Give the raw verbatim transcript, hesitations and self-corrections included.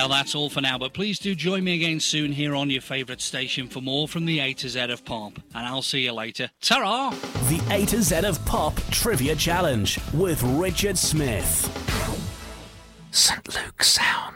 Well, that's all for now, but please do join me again soon here on your favourite station for more from the A to Z of Pop. And I'll see you later. Ta-ra! The A to Z of Pop Trivia Challenge with Richard Smith. Saint Luke Sound.